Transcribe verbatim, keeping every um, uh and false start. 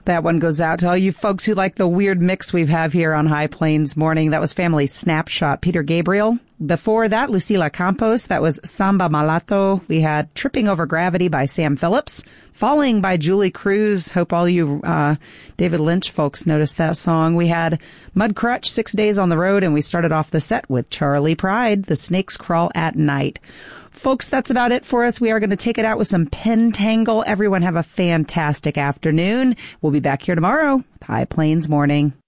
That one goes out to all you folks who like the weird mix we have here on High Plains Morning. That was Family Snapshot, Peter Gabriel. Before that, Lucila Campos. That was Samba Malato. We had Tripping Over Gravity by Sam Phillips. Falling by Julie Cruz. Hope all you uh David Lynch folks noticed that song. We had Mudcrutch, Six Days on the Road, and we started off the set with Charlie Pride, The Snakes Crawl at Night. Folks, that's about it for us. We are going to take it out with some Pentangle. Everyone have a fantastic afternoon. We'll be back here tomorrow with High Plains Morning.